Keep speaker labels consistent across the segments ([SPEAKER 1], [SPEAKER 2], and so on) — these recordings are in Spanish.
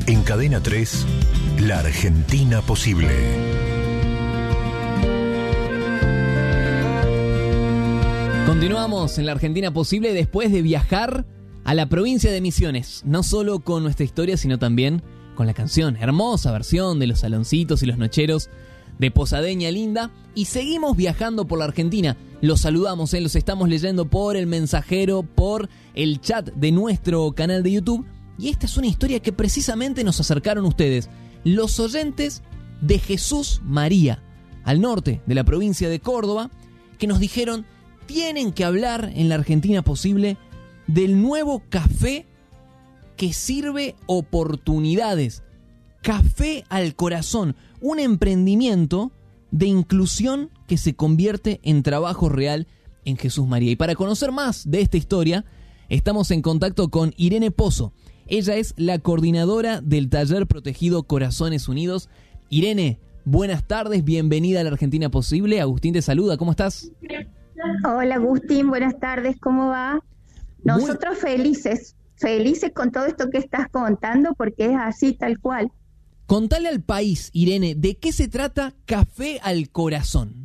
[SPEAKER 1] En Cadena 3, La Argentina Posible.
[SPEAKER 2] Continuamos en La Argentina Posible después de viajar a la provincia de Misiones. No solo con nuestra historia, sino también con la canción. Hermosa versión de Los Saloncitos y Los Nocheros de Posadeña Linda. Y seguimos viajando por la Argentina. Los saludamos, los estamos leyendo por el mensajero, por el chat de nuestro canal de YouTube. Y esta es una historia que precisamente nos acercaron ustedes, los oyentes de Jesús María, al norte de la provincia de Córdoba, que nos dijeron: tienen que hablar en La Argentina Posible del nuevo café que sirve oportunidades. Café al Corazón, un emprendimiento de inclusión que se convierte en trabajo real en Jesús María. Y para conocer más de esta historia, estamos en contacto con Irene Pozo. Ella es la coordinadora del taller protegido Corazones Unidos. Irene, buenas tardes, bienvenida a La Argentina Posible. Agustín te saluda, ¿cómo estás?
[SPEAKER 3] Hola Agustín, buenas tardes, ¿cómo va? Nosotros felices con todo esto que estás contando, porque es así, tal cual.
[SPEAKER 2] Contale al país, Irene, ¿de qué se trata Café al Corazón?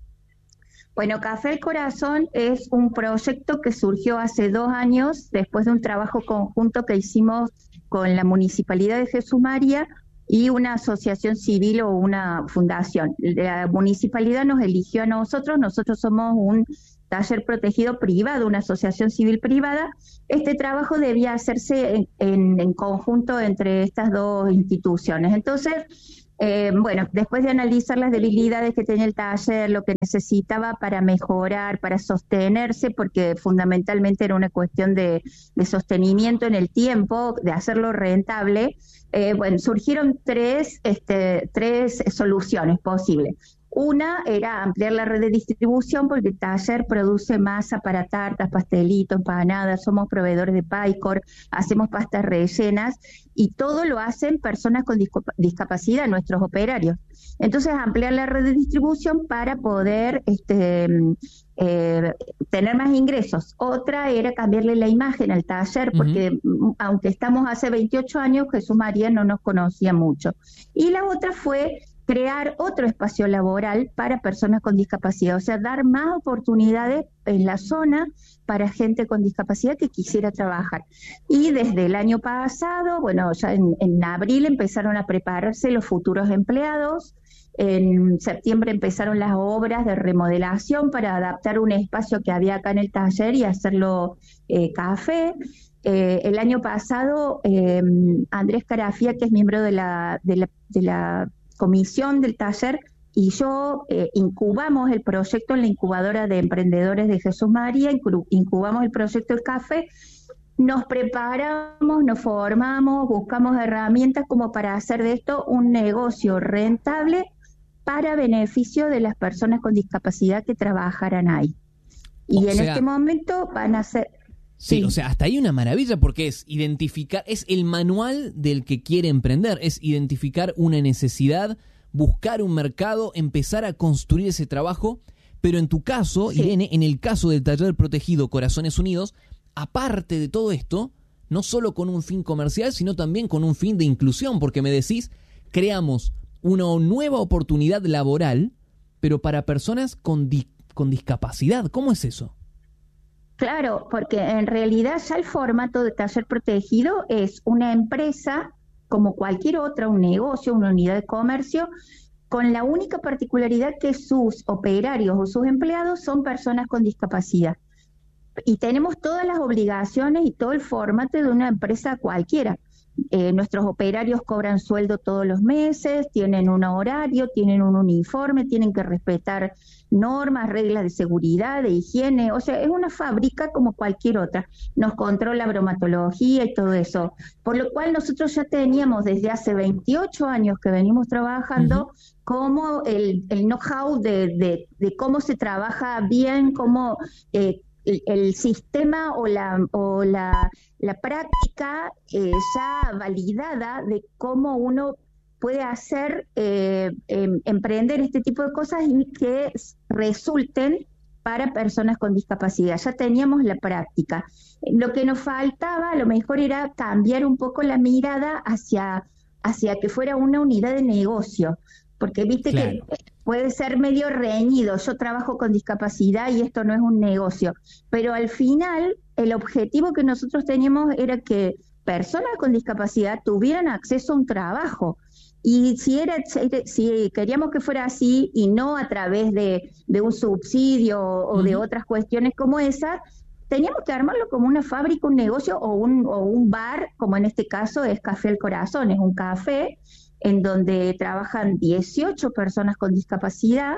[SPEAKER 3] Bueno, Café al Corazón es un proyecto que surgió hace 2 años, después de un trabajo conjunto que hicimos con la Municipalidad de Jesús María y una asociación civil o una fundación. La Municipalidad nos eligió a nosotros somos un taller protegido privado, una asociación civil privada. Este trabajo debía hacerse en conjunto entre estas dos instituciones. Entonces, después de analizar las debilidades que tenía el taller, lo que necesitaba para mejorar, para sostenerse, porque fundamentalmente era una cuestión de sostenimiento en el tiempo, de hacerlo rentable, surgieron tres soluciones posibles. Una era ampliar la red de distribución, porque el taller produce masa para tartas, pastelitos, empanadas, somos proveedores de Paycor, hacemos pastas rellenas y todo lo hacen personas con discapacidad, nuestros operarios. Entonces, ampliar la red de distribución para poder tener más ingresos. Otra era cambiarle la imagen al taller, porque aunque estamos hace 28 años, Jesús María no nos conocía mucho. Y la otra fue crear otro espacio laboral para personas con discapacidad, o sea, dar más oportunidades en la zona para gente con discapacidad que quisiera trabajar. Y desde el año pasado, ya en abril empezaron a prepararse los futuros empleados. En septiembre empezaron las obras de remodelación para adaptar un espacio que había acá en el taller y hacerlo café. El año pasado, Andrés Carafía, que es miembro de la comisión del taller, y yo incubamos el proyecto en la incubadora de emprendedores de Jesús María, incubamos el proyecto del café, nos preparamos, nos formamos, buscamos herramientas como para hacer de esto un negocio rentable para beneficio de las personas con discapacidad que trabajaran ahí. Y este momento van a ser...
[SPEAKER 2] Sí, o sea, hasta ahí una maravilla, porque es identificar, es el manual del que quiere emprender, es identificar una necesidad, buscar un mercado, empezar a construir ese trabajo. Pero en tu caso, sí, Irene, en el caso del taller protegido Corazones Unidos, aparte de todo esto, no solo con un fin comercial, sino también con un fin de inclusión, porque me decís, creamos una nueva oportunidad laboral, pero para personas con discapacidad. ¿Cómo es eso?
[SPEAKER 3] Claro, porque en realidad ya el formato de taller protegido es una empresa como cualquier otra, un negocio, una unidad de comercio, con la única particularidad que sus operarios o sus empleados son personas con discapacidad. Y tenemos todas las obligaciones y todo el formato de una empresa cualquiera. Nuestros operarios cobran sueldo todos los meses, tienen un horario, tienen un uniforme, tienen que respetar normas, reglas de seguridad, de higiene, o sea, es una fábrica como cualquier otra. Nos controla bromatología y todo eso, por lo cual nosotros ya teníamos desde hace 28 años que venimos trabajando como el know-how de cómo se trabaja bien, cómo el sistema o la práctica ya validada de cómo uno puede hacer, emprender este tipo de cosas y que resulten para personas con discapacidad. Ya teníamos la práctica. Lo que nos faltaba a lo mejor era cambiar un poco la mirada hacia que fuera una unidad de negocio, porque viste
[SPEAKER 2] Claro.
[SPEAKER 3] que puede ser medio reñido. Yo trabajo con discapacidad y esto no es un negocio, pero al final el objetivo que nosotros teníamos era que personas con discapacidad tuvieran acceso a un trabajo. Y si queríamos que fuera así y no a través de un subsidio o de
[SPEAKER 2] Ujú.
[SPEAKER 3] otras cuestiones como esas, teníamos que armarlo como una fábrica, un negocio o un bar, como en este caso es Café El Corazón, es un café en donde trabajan 18 personas con discapacidad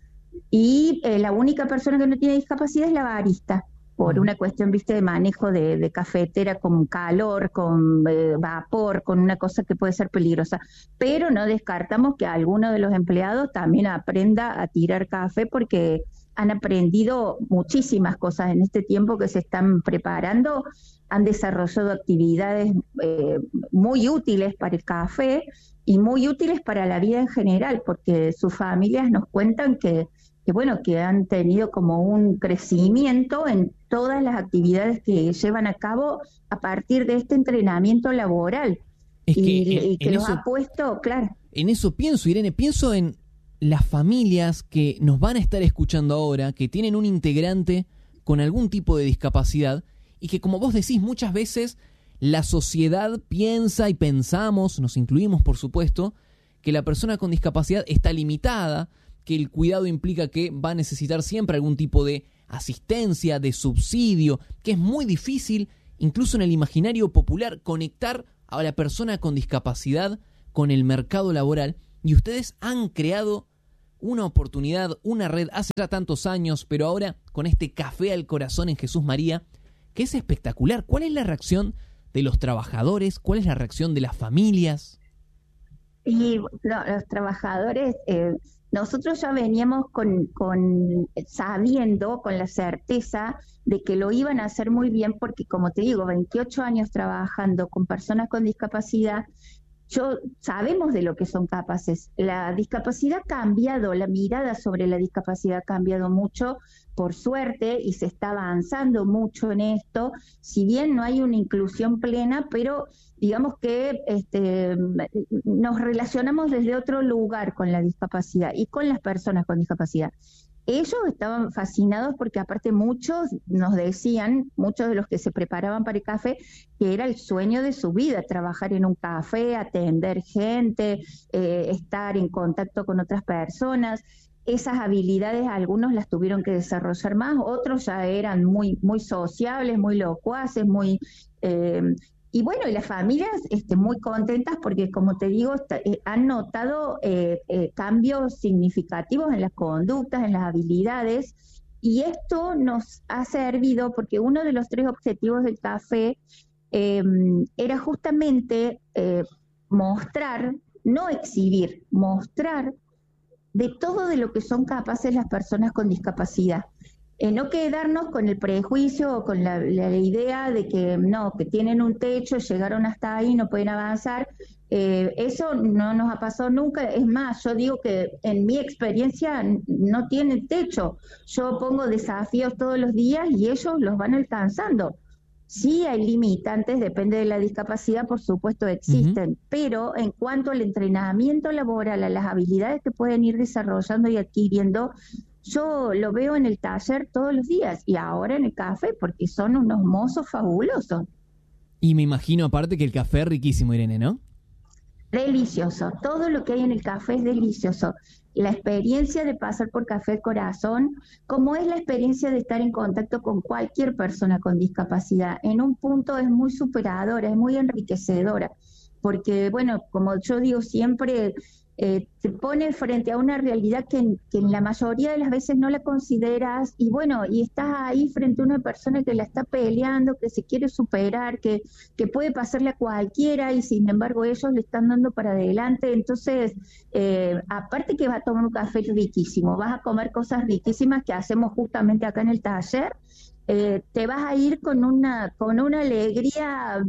[SPEAKER 3] y la única persona que no tiene discapacidad es la barista, por
[SPEAKER 2] Ujú.
[SPEAKER 3] una cuestión, viste, de manejo de cafetera con calor, con vapor, con una cosa que puede ser peligrosa. Pero no descartamos que alguno de los empleados también aprenda a tirar café porque han aprendido muchísimas cosas en este tiempo que se están preparando, han desarrollado actividades muy útiles para el café y muy útiles para la vida en general, porque sus familias nos cuentan que bueno, que han tenido como un crecimiento en todas las actividades que llevan a cabo a partir de este entrenamiento laboral
[SPEAKER 2] Es que
[SPEAKER 3] y que
[SPEAKER 2] en
[SPEAKER 3] los ha
[SPEAKER 2] eso,
[SPEAKER 3] puesto, claro.
[SPEAKER 2] en eso pienso, Irene, pienso en las familias que nos van a estar escuchando ahora, que tienen un integrante con algún tipo de discapacidad y que, como vos decís, muchas veces la sociedad piensa y pensamos, nos incluimos por supuesto, que la persona con discapacidad está limitada, que el cuidado implica que va a necesitar siempre algún tipo de asistencia, de subsidio, que es muy difícil, incluso en el imaginario popular, conectar a la persona con discapacidad con el mercado laboral. Y ustedes han creado una oportunidad, una red, hace ya tantos años, pero ahora con este Café al Corazón en Jesús María, que es espectacular. ¿Cuál es la reacción de los trabajadores? ¿Cuál es la reacción de las familias?
[SPEAKER 3] Y los trabajadores, nosotros ya veníamos sabiendo, con la certeza de que lo iban a hacer muy bien, porque como te digo, 28 años trabajando con personas con discapacidad, sabemos de lo que son capaces. La discapacidad ha cambiado, la mirada sobre la discapacidad ha cambiado mucho, por suerte, y se está avanzando mucho en esto, si bien no hay una inclusión plena, pero digamos que nos relacionamos desde otro lugar con la discapacidad y con las personas con discapacidad. Ellos estaban fascinados porque aparte muchos nos decían, muchos de los que se preparaban para el café, que era el sueño de su vida, trabajar en un café, atender gente, estar en contacto con otras personas. Esas habilidades algunos las tuvieron que desarrollar más, otros ya eran muy, muy sociables, muy locuaces, muy... y bueno, y las familias muy contentas porque, como te digo, han notado cambios significativos en las conductas, en las habilidades, y esto nos ha servido porque uno de los 3 objetivos del café eh, era justamente mostrar, no exhibir, mostrar de todo de lo que son capaces las personas con discapacidad. No quedarnos con el prejuicio o con la idea de que no, que tienen un techo, llegaron hasta ahí, no pueden avanzar. Eso no nos ha pasado nunca. Es más, yo digo que en mi experiencia no tienen techo. Yo pongo desafíos todos los días y ellos los van alcanzando. Sí hay limitantes, depende de la discapacidad, por supuesto
[SPEAKER 2] Ujú.
[SPEAKER 3] existen, pero en cuanto al entrenamiento laboral, a las habilidades que pueden ir desarrollando y adquiriendo, yo lo veo en el taller todos los días y ahora en el café, porque son unos mozos fabulosos.
[SPEAKER 2] Y me imagino aparte que el café es riquísimo, Irene, ¿no?
[SPEAKER 3] Delicioso, todo lo que hay en el café es delicioso. La experiencia de pasar por Café Corazón, como es la experiencia de estar en contacto con cualquier persona con discapacidad, en un punto es muy superadora, es muy enriquecedora, porque bueno, como yo digo siempre, te pone frente a una realidad que en la mayoría de las veces no la consideras y bueno, y estás ahí frente a una persona que la está peleando, que se quiere superar, que puede pasarle a cualquiera y sin embargo ellos le están dando para adelante. Entonces, aparte que vas a tomar un café riquísimo, vas a comer cosas riquísimas que hacemos justamente acá en el taller, te vas a ir con una alegría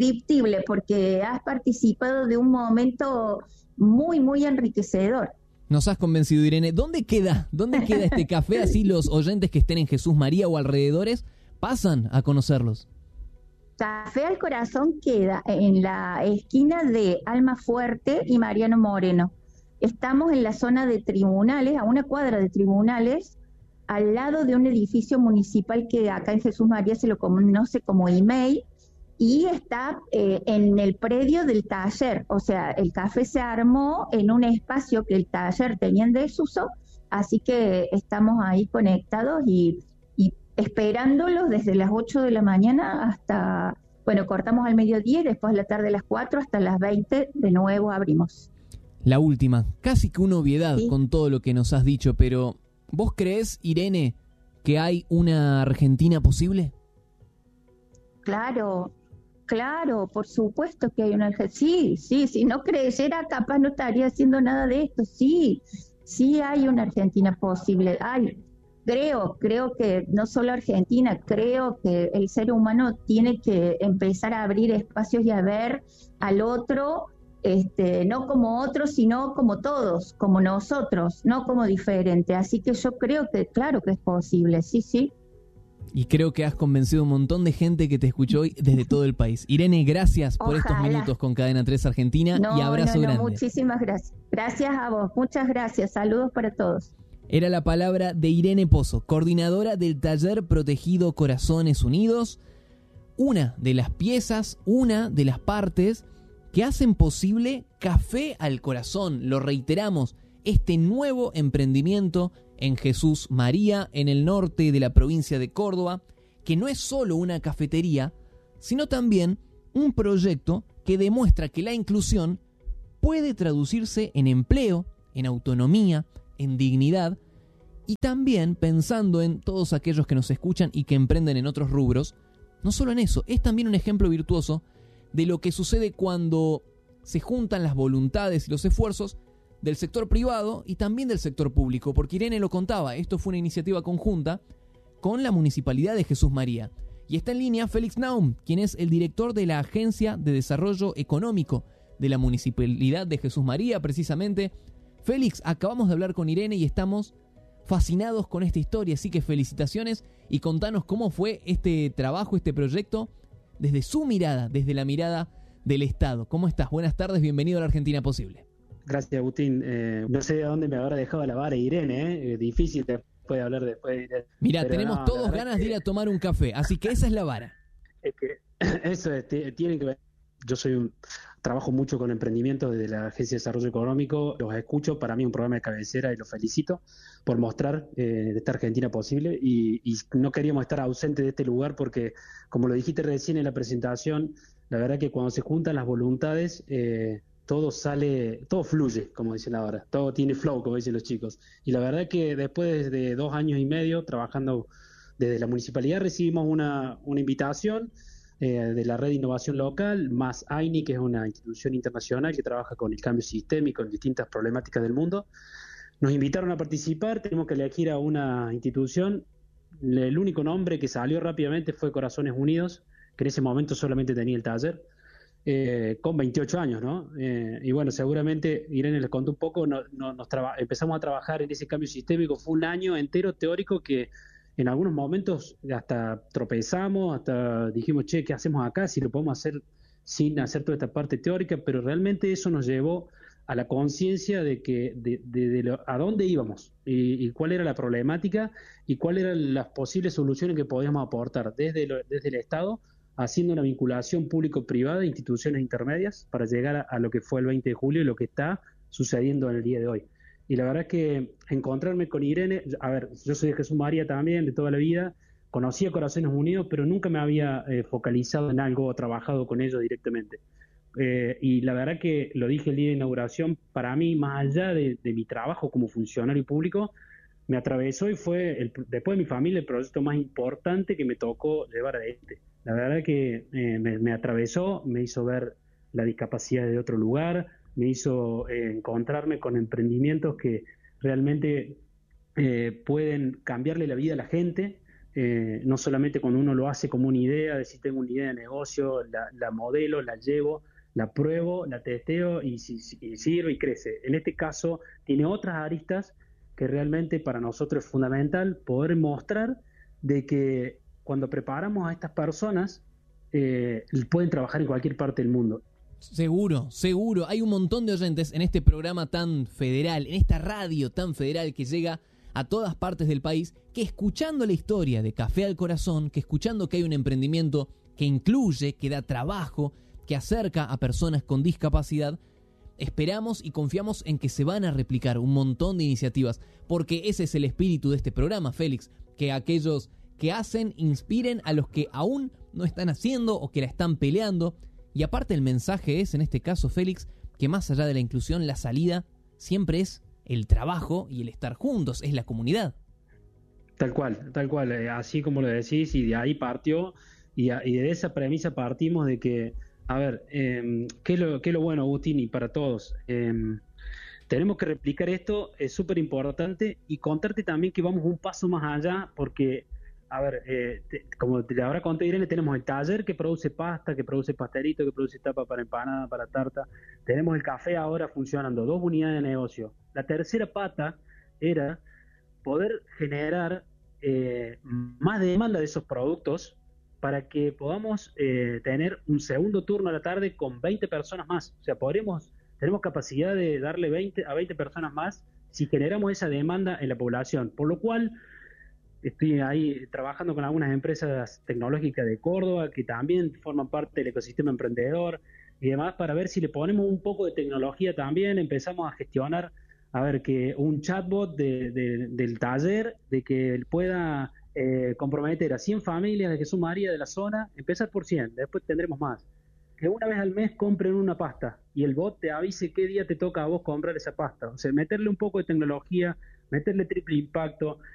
[SPEAKER 3] indescriptible porque has participado de un momento muy, muy enriquecedor.
[SPEAKER 2] Nos has convencido, Irene. ¿Dónde queda este café? Así los oyentes que estén en Jesús María o alrededores pasan a conocerlos.
[SPEAKER 3] Café al Corazón queda en la esquina de Almafuerte y Mariano Moreno. Estamos en la zona de tribunales, a una cuadra de tribunales, al lado de un edificio municipal que acá en Jesús María se lo conoce como IMEI, y está en el predio del taller. O sea, el café se armó en un espacio que el taller tenía en desuso, así que estamos ahí conectados y esperándolos desde las 8 de la mañana hasta, bueno, cortamos al mediodía y después a la tarde a las 4 hasta las 20 de nuevo abrimos.
[SPEAKER 2] La última, casi que una obviedad
[SPEAKER 3] ¿Sí?
[SPEAKER 2] Con todo lo que nos has dicho, pero ¿vos creés, Irene, que hay una Argentina posible?
[SPEAKER 3] Claro, por supuesto que hay una Argentina. Sí, si no creyera, capaz no estaría haciendo nada de esto. Sí hay una Argentina posible. Creo que no solo Argentina, creo que el ser humano tiene que empezar a abrir espacios y a ver al otro, no como otro, sino como todos, como nosotros, no como diferente. Así que yo creo que, claro que es posible, sí.
[SPEAKER 2] Y creo que has convencido a un montón de gente que te escuchó hoy desde todo el país. Irene, gracias por estos minutos con Cadena 3 Argentina y abrazo grande.
[SPEAKER 3] Muchísimas gracias. Gracias a vos, muchas gracias. Saludos para todos.
[SPEAKER 2] Era la palabra de Irene Pozo, coordinadora del taller protegido Corazones Unidos, una de las piezas, una de las partes que hacen posible Café al Corazón. Lo reiteramos, este nuevo emprendimiento en Jesús María, en el norte de la provincia de Córdoba, que no es solo una cafetería, sino también un proyecto que demuestra que la inclusión puede traducirse en empleo, en autonomía, en dignidad, y también pensando en todos aquellos que nos escuchan y que emprenden en otros rubros. No solo en eso, es también un ejemplo virtuoso de lo que sucede cuando se juntan las voluntades y los esfuerzos del sector privado y también del sector público, porque Irene lo contaba, esto fue una iniciativa conjunta con la Municipalidad de Jesús María. Y está en línea Félix Naum, quien es el director de la Agencia de Desarrollo Económico de la Municipalidad de Jesús María, precisamente. Félix, acabamos de hablar con Irene y estamos fascinados con esta historia, así que felicitaciones y contanos cómo fue este trabajo, este proyecto, desde su mirada, desde la mirada del Estado. ¿Cómo estás? Buenas tardes, bienvenido a la Argentina Posible.
[SPEAKER 4] Gracias, Agustín. No sé a dónde me habrá dejado la vara Irene, difícil después de hablar después de Irene.
[SPEAKER 2] Mira, tenemos todos ganas de ir a tomar un café, así que esa es la vara.
[SPEAKER 4] Es que eso tiene que ver. Trabajo mucho con emprendimientos desde la Agencia de Desarrollo Económico, los escucho, para mí un programa de cabecera y los felicito por mostrar de esta Argentina posible y no queríamos estar ausentes de este lugar porque, como lo dijiste recién en la presentación, la verdad que cuando se juntan las voluntades, todo fluye, como dicen ahora, todo tiene flow, como dicen los chicos. Y la verdad que después de 2 años y medio trabajando desde la municipalidad recibimos una invitación de la Red de Innovación Local, más AINI, que es una institución internacional que trabaja con el cambio sistémico en distintas problemáticas del mundo. Nos invitaron a participar, tenemos que elegir a una institución. El único nombre que salió rápidamente fue Corazones Unidos, que en ese momento solamente tenía el taller, con 28 años, ¿no? Y bueno, seguramente Irene les contó un poco, empezamos a trabajar en ese cambio sistémico, fue un año entero teórico que en algunos momentos hasta tropezamos, hasta dijimos, che, ¿qué hacemos acá? Si lo podemos hacer sin hacer toda esta parte teórica, pero realmente eso nos llevó a la conciencia de que a dónde íbamos y cuál era la problemática y cuáles eran las posibles soluciones que podíamos aportar desde el Estado, haciendo una vinculación público-privada de instituciones intermedias para llegar a lo que fue el 20 de julio y lo que está sucediendo en el día de hoy. Y la verdad es que encontrarme con Irene, a ver, yo soy de Jesús María también, de toda la vida, conocía Corazones Unidos, pero nunca me había focalizado en algo o trabajado con ellos directamente. Y la verdad que, lo dije el día de inauguración, para mí, más allá de mi trabajo como funcionario público, me atravesó y fue, después de mi familia, el proyecto más importante que me tocó llevar adelante. La verdad que me atravesó, me hizo ver la discapacidad de otro lugar, me hizo encontrarme con emprendimientos que realmente pueden cambiarle la vida a la gente, no solamente cuando uno lo hace como una idea, de si tengo una idea de negocio, la modelo, la llevo, la pruebo, la testeo y si sirve y crece. En este caso tiene otras aristas que realmente para nosotros es fundamental poder mostrar de que cuando preparamos a estas personas pueden trabajar en cualquier parte del mundo.
[SPEAKER 2] Seguro, seguro. Hay un montón de oyentes en este programa tan federal, en esta radio tan federal que llega a todas partes del país, que escuchando la historia de Café al Corazón, que escuchando que hay un emprendimiento que incluye, que da trabajo, que acerca a personas con discapacidad, esperamos y confiamos en que se van a replicar un montón de iniciativas, porque ese es el espíritu de este programa, Félix, que aquellos que hacen inspiren a los que aún no están haciendo o que la están peleando. Y aparte el mensaje es, en este caso, Félix, que más allá de la inclusión, la salida siempre es el trabajo y el estar juntos, es la comunidad.
[SPEAKER 4] Tal cual, así como lo decís, y de ahí partió, y de esa premisa partimos de que, a ver, ¿qué es lo bueno, Agustín, y para todos? Tenemos que replicar esto, es súper importante, y contarte también que vamos un paso más allá, porque, a ver, como te habrá contado Irene, tenemos el taller que produce pasta, que produce pastelito, que produce tapa para empanada, para tarta. Tenemos el café ahora funcionando, 2 unidades de negocio. La tercera pata era poder generar más demanda de esos productos para que podamos tener un segundo turno a la tarde con 20 personas más. O sea, tenemos capacidad de darle 20 a 20 personas más si generamos esa demanda en la población. Por lo cual, estoy ahí trabajando con algunas empresas tecnológicas de Córdoba que también forman parte del ecosistema emprendedor y demás, para ver si le ponemos un poco de tecnología también, empezamos a gestionar, a ver, que un chatbot del taller, de que él pueda comprometer a 100 familias de Jesús María de la zona, empezar por 100, después tendremos más. Que una vez al mes compren una pasta y el bot te avise qué día te toca a vos comprar esa pasta. O sea, meterle un poco de tecnología, meterle triple impacto.